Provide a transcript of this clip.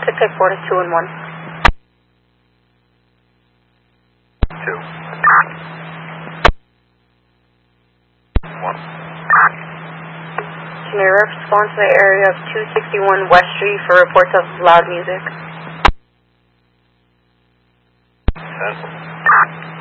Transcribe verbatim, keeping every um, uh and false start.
Take four to two and one. Two. One. Can you respond to the area of two sixty-one West Street for reports of loud music? Ten.